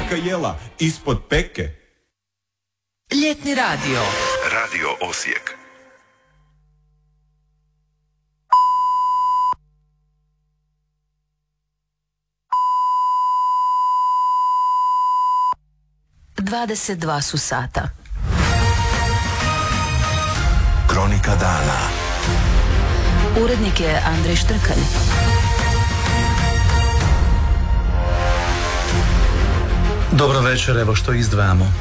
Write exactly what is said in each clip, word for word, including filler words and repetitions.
majka jela ispod peke. Ljetni radio. Radio Osijek. dvadeset dva su sata. Kronika dana. Urednik je Andrej Štrkalj. Dobro večer, evo što izdvajamo.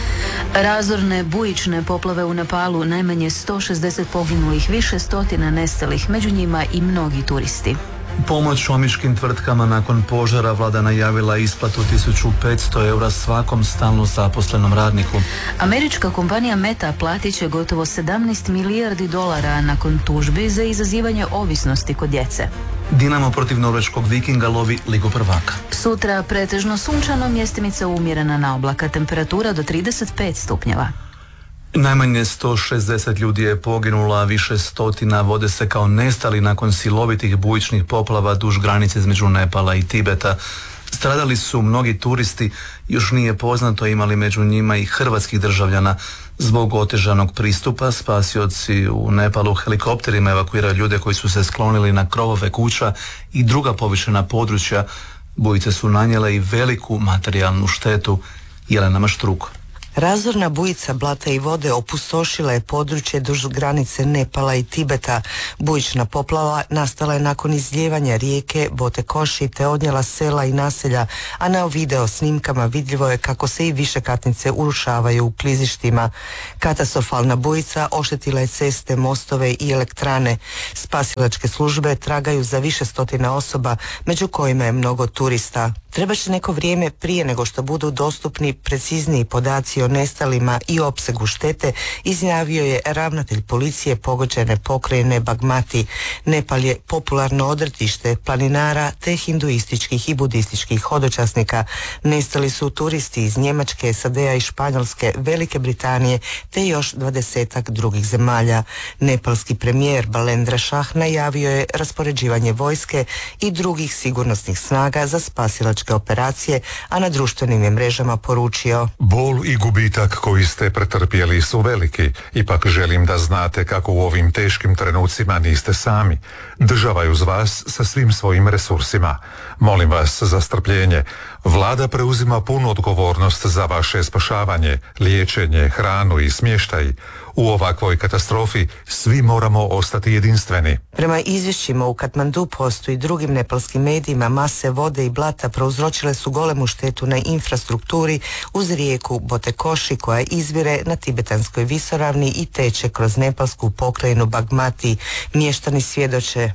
Razorne bujične poplave u Nepalu, najmanje sto šezdeset poginulih, više stotina nestalih, među njima i mnogi turisti. Pomoć omiškim tvrtkama nakon požara, vlada najavila isplatu tisuću petsto eura svakom stalno zaposlenom radniku. Američka kompanija Meta platit će gotovo sedamnaest milijardi dolara nakon tužbi za izazivanje ovisnosti kod djece. Dinamo protiv norveškog Vikinga lovi Ligu prvaka. Sutra pretežno sunčano, mjestimica umjerena na oblaka, temperatura do trideset pet stupnjeva. Najmanje sto šezdeset ljudi je poginulo, a više stotina vode se kao nestali nakon silovitih bujičnih poplava duž granice između Nepala i Tibeta. Stradali su mnogi turisti, još nije poznato imali među njima i hrvatskih državljana. Zbog otežanog pristupa spasioci u Nepalu helikopterima evakuiraju ljude koji su se sklonili na krovove kuća i druga povišena područja. Bujice su nanijele i veliku materijalnu štetu. Jelena Maštruk. Razorna bujica blata i vode opustošila je područje duž granice Nepala i Tibeta. Bujična poplava nastala je nakon izlijevanja rijeke Botekoši te odnijela sela i naselja, a na video snimkama vidljivo je kako se i višekatnice urušavaju u klizištima. Katastrofalna bujica oštetila je ceste, mostove i elektrane. Spasilačke službe tragaju za više stotina osoba, među kojima je mnogo turista. Treba će neko vrijeme prije nego što budu dostupni precizniji podaci o nestalima i opsegu štete, izjavio je ravnatelj policije pogođene pokrajine Bagmati. Nepal je popularno odretište planinara te hinduističkih i budističkih hodočasnika. Nestali su turisti iz Njemačke, S A D-a i Španjolske, Velike Britanije te još dvadesetak drugih zemalja. Nepalski premijer Balendra Shah najavio je raspoređivanje vojske i drugih sigurnosnih snaga za spasilačke operacije, a na društvenim je mrežama poručio: Bol i gubitak koji ste pretrpjeli su veliki. Ipak želim da znate kako u ovim teškim trenucima niste sami. Država je uz vas sa svim svojim resursima. Molim vas za strpljenje. Vlada preuzima punu odgovornost za vaše spašavanje, liječenje, hranu i smještaj. U ovakvoj katastrofi svi moramo ostati jedinstveni. Prema izvješćima u Katmandupostu i drugim nepalskim medijima, mase vode i blata prouzročile su golemu štetu na infrastrukturi uz rijeku Botekoši koja izvire na tibetanskoj visoravni i teče kroz nepalsku pokrajinu Bagmati. Mještani svjedoče: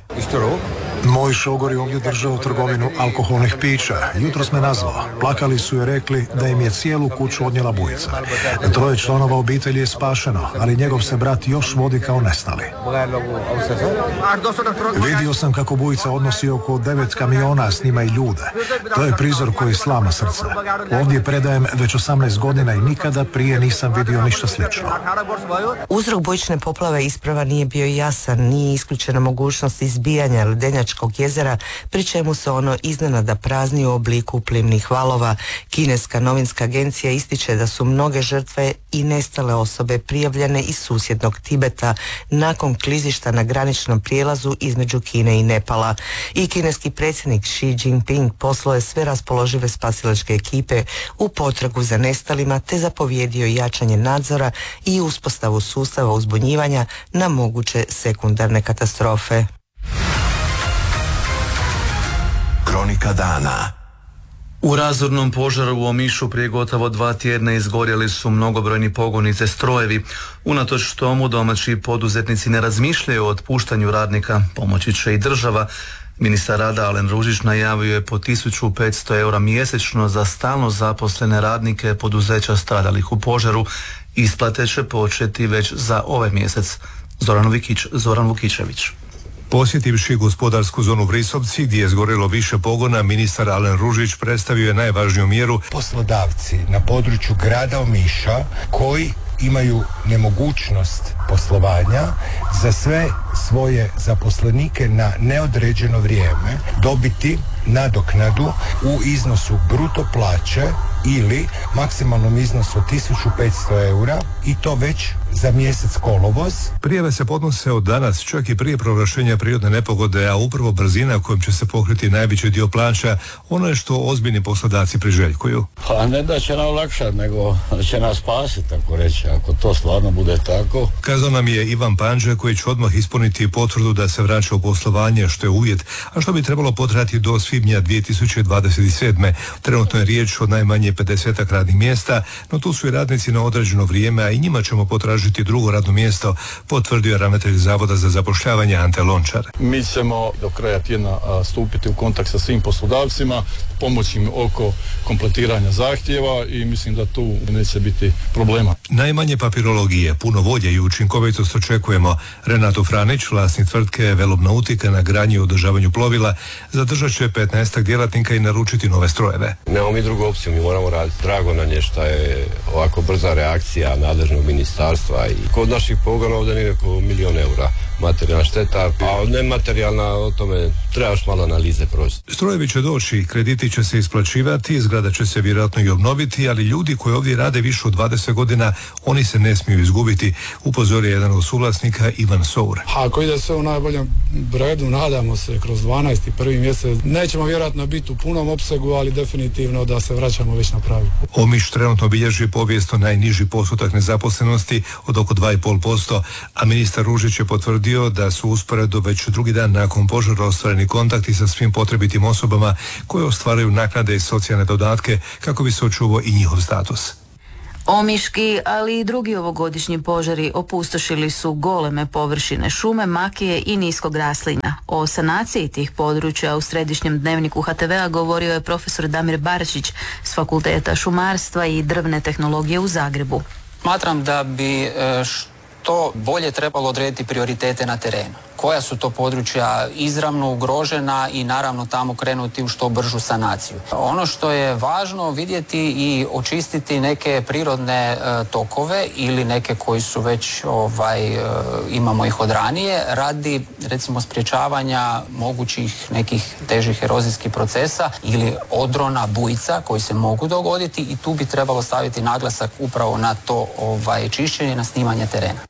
Moj šogor je ovdje držao trgovinu alkoholnih pića. Jutros me nazvao. Plakali su i rekli da im je cijelu kuću odnijela bujica. Troje članova obitelji je spašeno, ali njegov se brat još vodi kao nestali. Vidio sam kako bujica odnosi oko devet kamiona, s njima i ljude. To je prizor koji slama srce. Ovdje predajem već osamnaest godina i nikada prije nisam vidio ništa slično. Uzrok bujične poplave isprava nije bio jasan, nije isključena mogućnost izbijanja Ledenjačkog jezera, pri čemu se ono iznenada prazni u obliku plimnih valova. Kineska novinska agencija ističe da su mnoge žrtve i nestale osobe prijavljene iz susjednog Tibeta nakon klizišta na graničnom prijelazu između Kine i Nepala. I kineski predsjednik Xi Jinping poslao je sve raspoložive spasilačke ekipe u potragu za nestalima te zapovjedio jačanje nadzora i uspostavu sustava uzbunjivanja na moguće sekundarne katastrofe. Kronika dana. U razornom požaru u Omišu prije gotovo dva tjedna izgorjeli su mnogobrojni pogoni te strojevi. Unatoč tomu domaći poduzetnici ne razmišljaju o otpuštanju radnika, pomoći će i država. Ministar rada Alen Ružić najavio je po tisuću petsto eura mjesečno za stalno zaposlene radnike poduzeća stradalih u požaru. Isplate će početi već za ovaj mjesec. Zoran Vukić, Zoran Vukičević. Posjetivši gospodarsku zonu Vrisovci gdje je zgorelo više pogona, ministar Alen Ružić predstavio je najvažniju mjeru. Poslodavci na području grada Omiša koji imaju nemogućnost poslovanja za sve svoje zaposlenike na neodređeno vrijeme dobiti nadoknadu u iznosu bruto plaće ili maksimalnom iznosu od tisuću petsto eura i to već za mjesec kolovoz. Prijave se podnose od danas, čak i prije proglašenja prirodne nepogode, a upravo brzina kojom će se pokriti najveći dio plaća, ono je što ozbiljni poslodavci priželjkuju. Pa ne da će nam olakšati, nego će nas spasiti, tako reći, ako to stvarno bude tako. Kazao nam je Ivan Panđa, koji će odmah ispuniti potvrdu da se vraća u poslovanje, što je uvjet, a što bi trebalo potrajati do svibnja dvije tisuće dvadeset sedme. Trenutno je riječ o najmanje pedesetak radnih mjesta, no tu su i radnici na određeno vrijeme, a i njima ćemo potražiti drugo radno mjesto, potvrdio ravnatelj Zavoda za zapošljavanje Ante Lončar. Mi ćemo do kraja tjedna stupiti u kontakt sa svim poslodavcima, pomoći im oko kompletiranja zahtjeva i mislim da tu neće biti problema. Najmanje papirologije, puno volje i učinkovitost očekujemo. Renato Franić, vlasnik tvrtke Velom Nautika na gradnji i održavanju plovila, zadržat će petnaestak djelatnika i naručiti nove strojeve. Nemamo mi drugu opciju, mi moramo raditi. Drago nam je što je ovako brza reakcija nadležnog ministarstva i kod naših pogona ovdje nije oko milijon eura materijalna šteta, a nematerijalna, o tome treba još malo analize proći. Strojevi će doći, krediti će se isplaćivati, zgrada će se vjerojatno i obnoviti, ali ljudi koji ovdje rade više od dvadeset godina, oni se ne smiju izgubiti, upozorio jedan od suvlasnika Ivan Sour. Ako ide sve u najboljem redu, nadamo se kroz dvanaesti prvi mjesec, nećemo vjerojatno biti u punom opsegu, ali definitivno da se vraćamo već na pravi put. Omiš trenutno bilježi povijesno najniži postotak nezaposlenosti od oko dva zarez pet posto, a ministar Ružić je potvrdio da su usporedo već drugi dan nakon požara ostvareni kontakti sa svim potrebitim osobama koje ostvaruju naknade i socijalne dodatke kako bi se očuvao i njihov status. Omiški, ali i drugi ovogodišnji požari opustošili su goleme površine šume, makije i niskog raslina. O sanaciji tih područja u središnjem dnevniku H T V-a govorio je profesor Damir Barašić s Fakulteta šumarstva i drvne tehnologije u Zagrebu. Smatram da bi što bolje trebalo odrediti prioritete na terenu. Koja su to područja izravno ugrožena i naravno tamo krenuti u što bržu sanaciju. Ono što je važno vidjeti i očistiti neke prirodne e, tokove ili neke koji su već ovaj, e, imamo ih od ranije radi recimo sprječavanja mogućih nekih težih erozijskih procesa ili odrona bujica koji se mogu dogoditi i tu bi trebalo staviti naglasak upravo na to ovaj, čišćenje, na snimanje terena.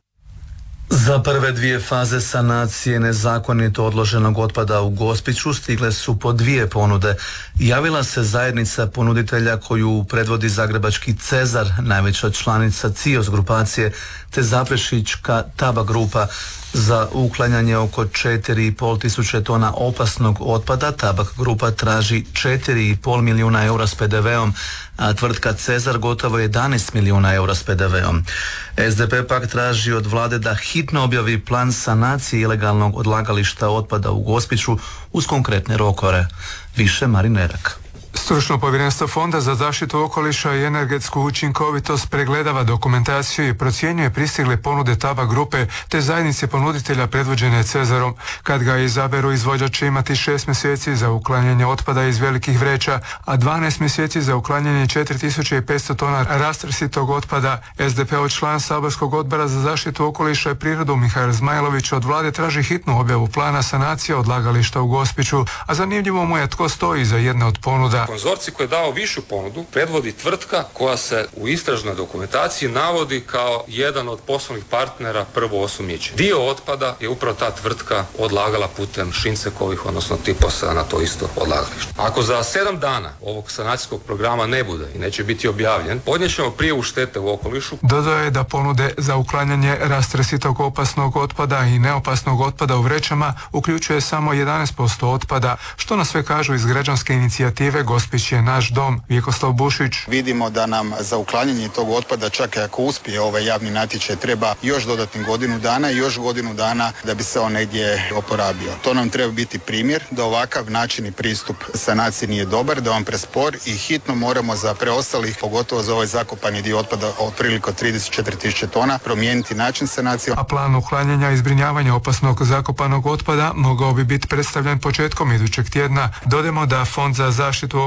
Za prve dvije faze sanacije nezakonito odloženog otpada u Gospiću stigle su po dvije ponude. Javila se zajednica ponuditelja koju predvodi zagrebački Cezar, najveća članica CIOS grupacije, te Zaprešićka Taba grupa. Za uklanjanje oko četiri i pol tisuće tona opasnog otpada Tabak grupa traži četiri i pol milijuna eura s P D V-om, a tvrtka Cezar gotovo jedanaest milijuna eura s P D V-om. S D P pak traži od vlade da hitno objavi plan sanacije ilegalnog odlagališta otpada u Gospiću uz konkretne rokove. Više Marin Erak. Stručno povjerenstvo Fonda za zaštitu okoliša i energetsku učinkovitost pregledava dokumentaciju i procjenjuje pristigle ponude Taba grupe te zajednice ponuditelja predvođene Cezarom. Kad ga izaberu, izvođač će imati šest mjeseci za uklanjanje otpada iz velikih vreća, a dvanaest mjeseci za uklanjanje četiri tisuće petsto tona rastrsitog otpada. S D P-ov član saborskog odbora za zaštitu okoliša i prirodu Mihail Zmajlović od vlade traži hitnu objavu plana sanacije odlagališta u Gospiću, a zanimljivo mu je tko stoji za jedne od ponuda. Konzorcij koji je dao višu ponudu predvodi tvrtka koja se u istražnoj dokumentaciji navodi kao jedan od poslovnih partnera Prvo osumnjičen. Dio otpada je upravo ta tvrtka odlagala putem Šincekovih, odnosno Tiposa na to isto odlagalište. Ako za sedam dana ovog sanacijskog programa ne bude i neće biti objavljen, podnijet ćemo prijavu štete u okolišu. Dodao je da ponude za uklanjanje rastresitog opasnog otpada i neopasnog otpada u vrećama uključuje samo jedanaest posto otpada, što na sve kažu iz građanske inicijative Gospić je naš dom. Vjekoslav Bušić. Vidimo da nam za uklanjanje tog otpada, čak i ako uspije ovaj javni natječaj, treba još dodatnih godinu dana i još godinu dana da bi se on negdje oporavio. To nam treba biti primjer da ovakav način i pristup sanaciji nije dobar, da on prespor i hitno moramo za preostalih, pogotovo za ovaj zakopani dio otpada otprilike trideset četiri tisuće tona, promijeniti način sanacije. A plan uklanjanja i zbrinjavanja opasnog zakopanog otpada mogao bi biti predstavljen početkom idućeg tjedna. Dodajmo da Fond za zaštitu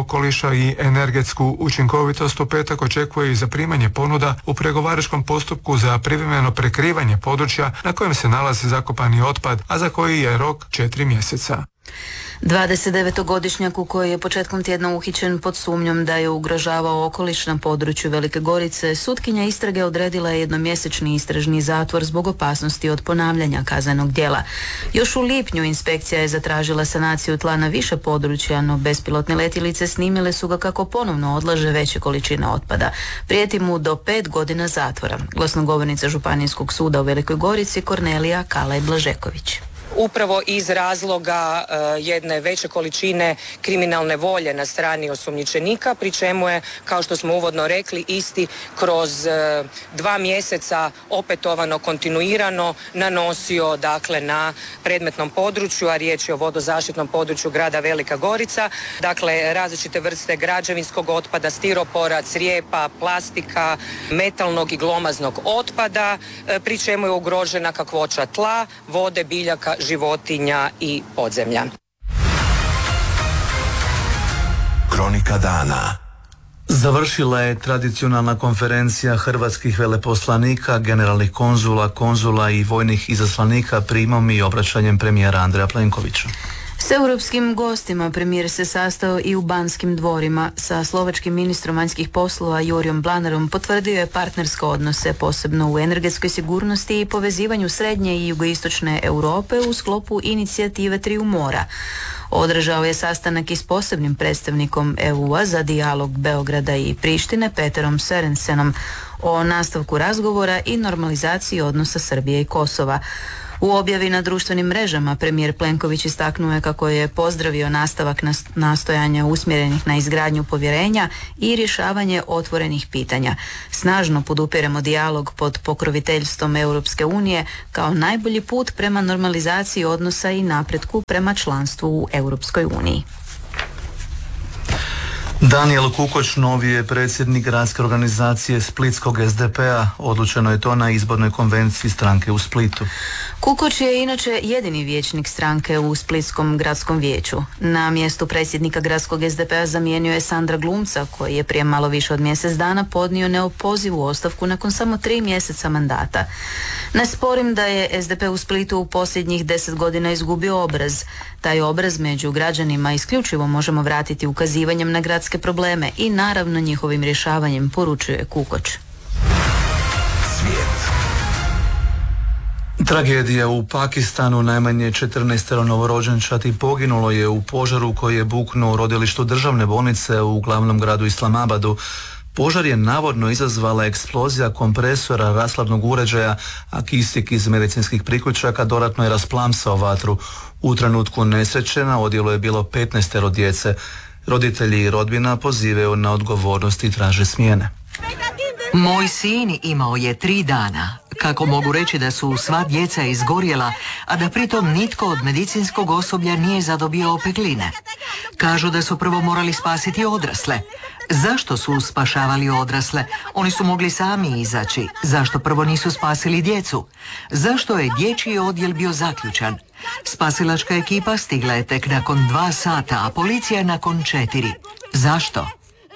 okoliša i energetsku učinkovitost u petak očekuje i zaprimanje ponuda u pregovaračkom postupku za privremeno prekrivanje područja na kojem se nalazi zakopani otpad, a za koji je rok četiri mjeseca. dvadesetdevetogodišnjak koji je početkom tjedna uhićen pod sumnjom da je ugrožavao okoliš na području Velike Gorice, sutkinja istrage odredila je jednomjesečni istražni zatvor zbog opasnosti od ponavljanja kaznenog djela. Još u lipnju inspekcija je zatražila sanaciju tla na više područja, no bespilotne letjelice snimile su ga kako ponovno odlaže veće količine otpada. Prijeti mu do pet godina zatvora. Glasnogovornica Županijskog suda u Velikoj Gorici Kornelija Kalaj-Blažeković. Upravo iz razloga uh, jedne veće količine kriminalne volje na strani osumnjičenika, pri čemu je, kao što smo uvodno rekli, isti kroz uh, dva mjeseca opetovano, kontinuirano nanosio dakle na predmetnom području, a riječ je o vodozaštitnom području grada Velika Gorica, dakle različite vrste građevinskog otpada, stiropora, crijepa, plastika, metalnog i glomaznog otpada, uh, pri čemu je ugrožena kakvoća tla, vode, biljaka, životinja i podzemlja. Kronika dana. Završila je tradicionalna konferencija hrvatskih veleposlanika, generalnih konzula, konzula i vojnih izaslanika primom i obraćanjem premijera Andreja Plenkovića. S europskim gostima premijer se sastao i u Banskim dvorima. Sa slovačkim ministrom vanjskih poslova Jorijom Blanarom potvrdio je partnerske odnose, posebno u energetskoj sigurnosti i povezivanju srednje i jugoistočne Europe u sklopu inicijative Triju mora. Održao je sastanak i s posebnim predstavnikom E U-a za dijalog Beograda i Prištine Peterom Sørensenom o nastavku razgovora i normalizaciji odnosa Srbije i Kosova. U objavi na društvenim mrežama premijer Plenković istaknuo je kako je pozdravio nastavak nastojanja usmjerenih na izgradnju povjerenja i rješavanje otvorenih pitanja. Snažno podupiremo dijalog pod pokroviteljstvom Europske unije kao najbolji put prema normalizaciji odnosa i napretku prema članstvu u Europskoj uniji. Danijel Kukoč novi je predsjednik gradske organizacije Splitskog S D P-a. Odlučeno je to na izbornoj konvenciji stranke u Splitu. Kukoč je inače jedini vijećnik stranke u Splitskom gradskom vijeću. Na mjestu predsjednika gradskog S D P-a zamijenio je Sandra Glumca, koji je prije malo više od mjesec dana podnio neopozivu ostavku nakon samo tri mjeseca mandata. Ne sporim da je S D P u Splitu u posljednjih deset godina izgubio obraz. Taj obraz među građanima isključivo možemo vratiti ukazivanjem na gradske probleme i naravno njihovim rješavanjem, poručuje Kukoč. Svijet. Tragedija u Pakistanu, najmanje četrnaestero novorođenčadi poginulo je u požaru koji je buknuo u rodilištu državne bolnice u glavnom gradu Islamabadu. Požar je navodno izazvala eksplozija kompresora rashladnog uređaja, a kisik iz medicinskih priključaka dodatno je rasplamsao vatru. U trenutku nesreće na odjelu je bilo petnaestero djece. Roditelji i rodbina pozivaju na odgovornost i traže smjene. Moj sin imao je tri dana. Kako mogu reći da su sva djeca izgorjela, a da pritom nitko od medicinskog osoblja nije zadobio opekline? Kažu da su prvo morali spasiti odrasle. Zašto su spašavali odrasle? Oni su mogli sami izaći. Zašto prvo nisu spasili djecu? Zašto je dječji odjel bio zaključan? Spasilačka ekipa stigla je tek nakon dva sata, a policija nakon četiri. Zašto?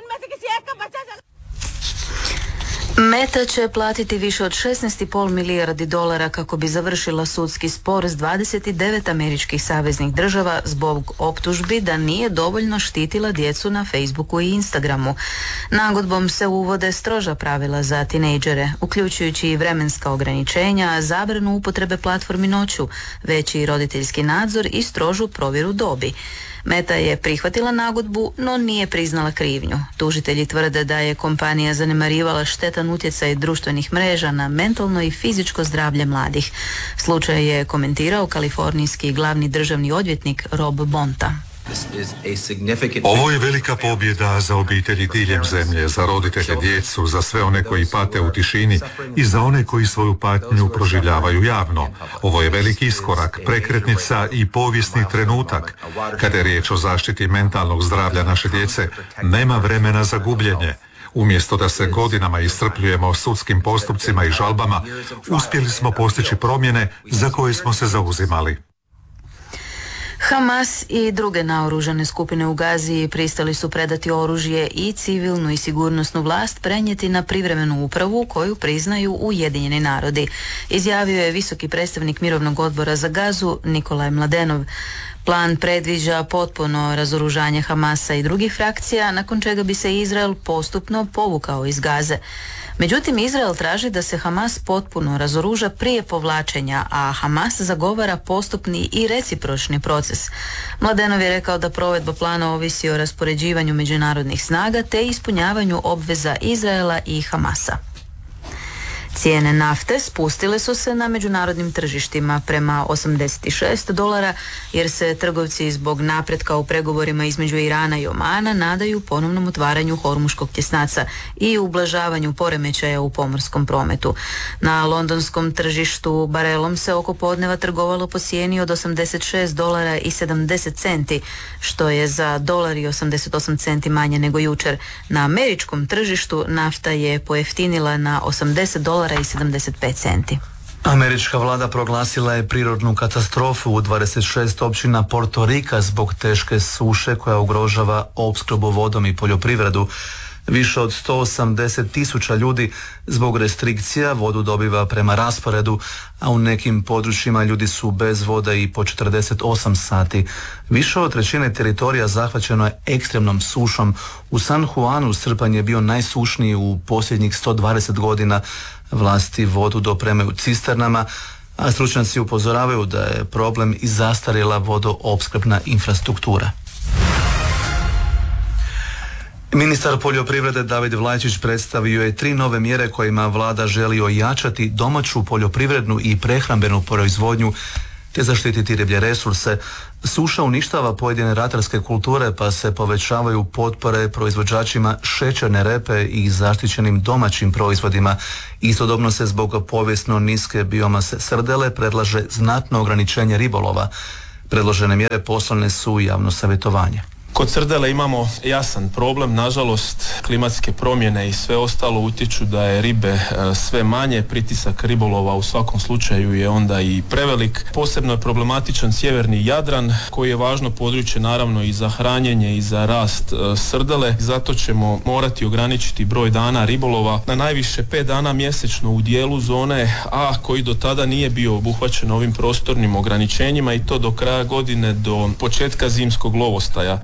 Meta će platiti više od šesnaest zarez pet milijardi dolara kako bi završila sudski spor s dvadeset devet američkih saveznih država zbog optužbi da nije dovoljno štitila djecu na Facebooku i Instagramu. Nagodbom se uvode stroža pravila za tinejdžere, uključujući i vremenska ograničenja, zabranu upotrebe platformi noću, veći roditeljski nadzor i strožu provjeru dobi. Meta je prihvatila nagodbu, no nije priznala krivnju. Tužitelji tvrde da je kompanija zanemarivala štetan utjecaj društvenih mreža na mentalno i fizičko zdravlje mladih. Slučaj je komentirao kalifornijski glavni državni odvjetnik Rob Bonta. Ovo je velika pobjeda za obitelji diljem zemlje, za roditelje, djecu, za sve one koji pate u tišini i za one koji svoju patnju proživljavaju javno. Ovo je veliki iskorak, prekretnica i povijesni trenutak. Kada je riječ o zaštiti mentalnog zdravlja naše djece, nema vremena za gubljenje. Umjesto da se godinama iscrpljujemo sudskim postupcima i žalbama, uspjeli smo postići promjene za koje smo se zauzimali. Hamas i druge naoružane skupine u Gazi pristali su predati oružje i civilnu i sigurnosnu vlast prenijeti na privremenu upravu koju priznaju Ujedinjeni narodi, izjavio je visoki predstavnik Mirovnog odbora za Gazu Nikolaj Mladenov. Plan predviđa potpuno razoružanje Hamasa i drugih frakcija, nakon čega bi se Izrael postupno povukao iz Gaze. Međutim, Izrael traži da se Hamas potpuno razoruža prije povlačenja, a Hamas zagovara postupni i recipročni proces. Mladenov je rekao da provedba plana ovisi o raspoređivanju međunarodnih snaga te ispunjavanju obveza Izraela i Hamasa. Cijene nafte spustile su se na međunarodnim tržištima prema osamdeset šest dolara jer se trgovci zbog napretka u pregovorima između Irana i Omana nadaju ponovnom otvaranju Hormuškog tjesnaca i ublažavanju poremećaja u pomorskom prometu. Na londonskom tržištu barelom se oko podneva trgovalo po cijeni od osamdeset šest dolara i sedamdeset centi, što je za dolar i osamdeset osam centi manje nego jučer. Na američkom tržištu nafta je pojeftinila na osamdeset dolara i sedamdeset pet centi. Američka vlada proglasila je prirodnu katastrofu u dvadeset šest općina Porto Rika zbog teške suše koja ugrožava opskrbu vodom i poljoprivredu. Više od sto osamdeset tisuća ljudi zbog restrikcija vodu dobiva prema rasporedu, a u nekim područjima ljudi su bez vode i po četrdeset osam sati. Više od trećine teritorija zahvaćeno je ekstremnom sušom. U San Juanu srpanj je bio najsušniji u posljednjih sto dvadeset godina. Vlasti vodu dopremaju cisternama, a stručnjaci upozoravaju da je problem i zastarjela vodoopskrbna infrastruktura. Ministar poljoprivrede David Vlajčić predstavio je tri nove mjere kojima vlada želi ojačati domaću poljoprivrednu i prehrambenu proizvodnju te zaštititi riblje resurse. Suša uništava pojedine ratarske kulture pa se povećavaju potpore proizvođačima šećerne repe i zaštićenim domaćim proizvodima. Istodobno se zbog povijesno niske biomase srdele predlaže znatno ograničenje ribolova. Predložene mjere poslane su u javno savjetovanje. Kod srdele imamo jasan problem, nažalost klimatske promjene i sve ostalo utječu da je ribe sve manje, pritisak ribolova u svakom slučaju je onda i prevelik. Posebno je problematičan sjeverni Jadran koji je važno područje naravno i za hranjenje i za rast srdele, zato ćemo morati ograničiti broj dana ribolova na najviše pet dana mjesečno u dijelu zone A koji do tada nije bio obuhvaćen ovim prostornim ograničenjima i to do kraja godine do početka zimskog lovostaja.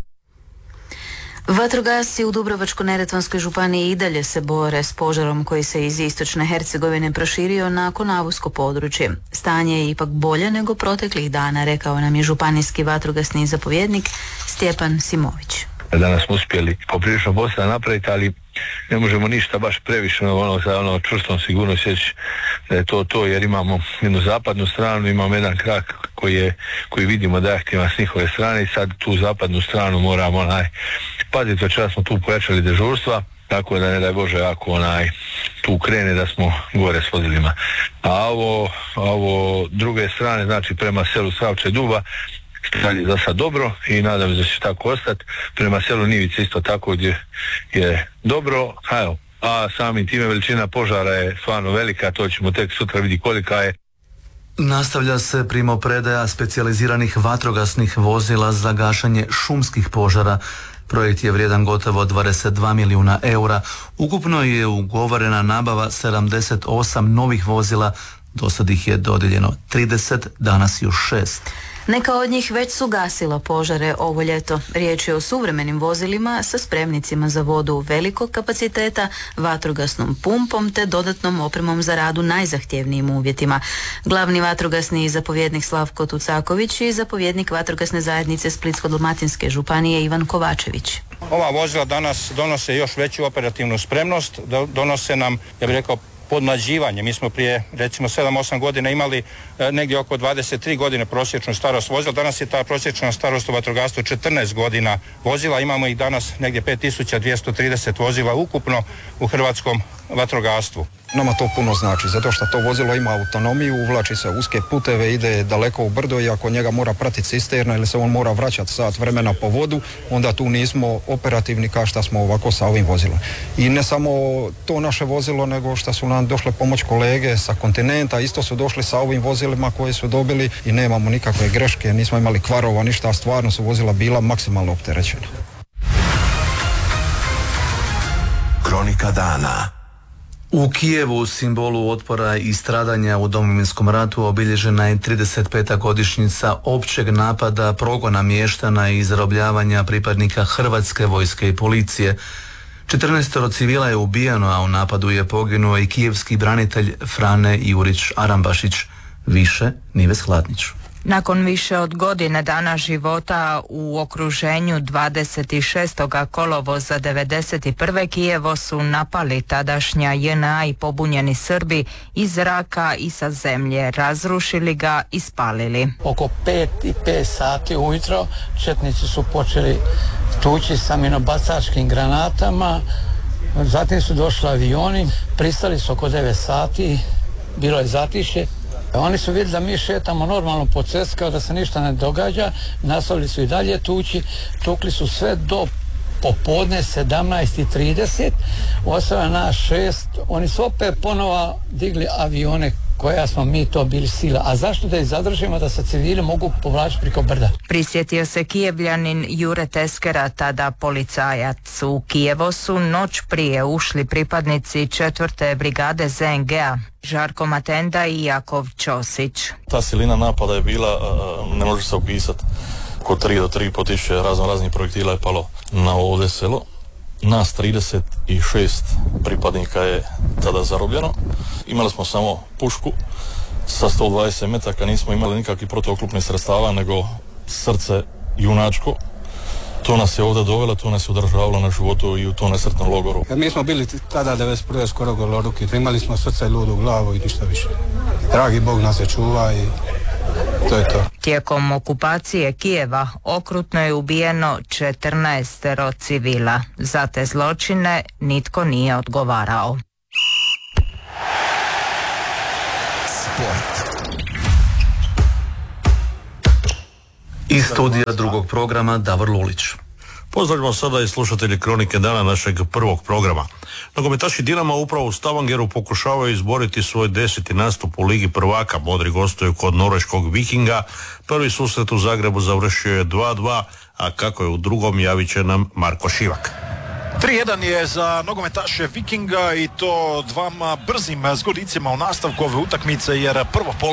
Vatrogasci u Dubrovačko-neretvanskoj županiji i dalje se bore s požarom koji se iz istočne Hercegovine proširio na Konavovsko područje. Stanje je ipak bolje nego proteklih dana, rekao nam je županijski vatrogasni zapovjednik Stjepan Simović. Danas smo uspjeli poprilično posla napraviti, ali ne možemo ništa baš previše ono, sa ono čvrstom sigurnosti reći da je to to, jer imamo jednu zapadnu stranu, imamo jedan krak koji, je, koji vidimo da je aktivan s njihove strane i sad tu zapadnu stranu moramo onaj, paziti, večera smo tu pojačali dežurstva, tako da ne daj Bože ako onaj tu krene da smo gore s vozilima. A ovo, ovo druge strane, znači prema selu Savče Duba, dalje za sad dobro i nadam se da će tako ostati. Prema selu Nivice isto tako gdje je dobro, a, evo, a samim time veličina požara je stvarno velika, to ćemo tek sutra vidjeti kolika je. Nastavlja se primopredaja specijaliziranih vatrogasnih vozila za gašenje šumskih požara. Projekt je vrijedan gotovo dvadeset dva milijuna eura. Ukupno je ugovorena nabava sedamdeset osam novih vozila, do sad ih je dodijeljeno trideset, danas još šest. Neka od njih već su gasila požare ovo ljeto. Riječ je o suvremenim vozilima sa spremnicima za vodu velikog kapaciteta, vatrogasnom pumpom te dodatnom opremom za rad u najzahtjevnijim uvjetima. Glavni vatrogasni zapovjednik Slavko Tucaković i zapovjednik vatrogasne zajednice Splitsko-dalmatinske županije Ivan Kovačević. Ova vozila danas donose još veću operativnu spremnost, donose nam, ja bih rekao, podmlađivanje. Mi smo prije recimo sedam osam godina imali e, negdje oko dvadeset tri godine prosječnu starost vozila. Danas je ta prosječna starost u vatrogastvu četrnaest godina vozila. Imamo ih danas negdje pet tisuća dvjesto trideset vozila ukupno u hrvatskom vatrogastvu. Nama to puno znači, zato što to vozilo ima autonomiju, uvlači se uske puteve, ide daleko u brdo i ako njega mora pratiti cisterna ili se on mora vraćati sat vremena po vodu, onda tu nismo operativni kao što smo ovako sa ovim vozilom. I ne samo to naše vozilo, nego što su nam došle pomoć kolege sa kontinenta, isto su došli sa ovim vozilima koje su dobili i nemamo nikakve greške, nismo imali kvarova, ništa, a stvarno su vozila bila maksimalno opterećena. Kronika dana. U Kijevu, simbolu otpora i stradanja u Domovinskom ratu, obilježena je trideset peta godišnjica općeg napada, progona mještana i zarobljavanja pripadnika Hrvatske vojske i policije. četrnaestoro civila je ubijeno, a u napadu je poginuo i kijevski branitelj Frane Jurić Arambašić. Više Nives Hladnić. Nakon više od godine dana života u okruženju dvadeset šestog kolovoza devedeset prve Kijevo su napali tadašnja J N A i pobunjeni Srbi iz zraka i sa zemlje, razrušili ga i spalili. Oko pet i pet sati ujutro četnici su počeli tući sa minobacačkim granatama, zatim su došli avioni, pristali su oko devet sati, bilo je zatišje. Oni su vidjeli da mi šetamo normalno po cesti kao da se ništa ne događa, nastavili su i dalje tući, tukli su sve do popodne sedamnaest i trideset, ostalo nas šest, oni su opet ponovo digli avione koja smo mi to bili sila. A zašto da ih zadržimo da se civili mogu povlačiti preko brda? Prisjetio se Kijevljanin Jure Teskera, tada policajac. U Kijevo su noć prije ušli pripadnici četvrte brigade Z N G-a, Žarko Matenda i Jakov Ćosić. Ta silina napada je bila, ne može se opisati. Oko tri do tri i pol tisuće razno raznih projektila je palo na ovdje selo. Nas trideset šest pripadnika je tada zarobljeno. Imali smo samo pušku sa sto dvadeset metaka, nismo imali nikakvih protuoklopnih sredstava, nego srce junačko. To nas je ovdje dovelo, to nas je održavalo na životu i u tom nesretnom logoru. Mi smo bili tada devedeset prve skoro goloruki, imali smo srce, ludu glavu i ništa više. Dragi Bog nas je čuva i to je to. Tijekom okupacije Kijeva okrutno je ubijeno četrnaestero civila. Za te zločine nitko nije odgovarao. Sport. Iz studija drugog programa Davor Lulić. Pozdravljamo sada i slušatelji Kronike dana našeg prvog programa. Nogometaši Dinama upravo u Stavangeru pokušavaju izboriti svoj deseti nastup u Ligi prvaka. Modri gostuju kod norveškog Vikinga. Prvi susret u Zagrebu završio je dva dva, a kako je u drugom javit će nam Marko Šivak. tri jedan je za nogometaše Vikinga i to dvama brzim zgodicima u nastavku ove utakmice, jer prvo polo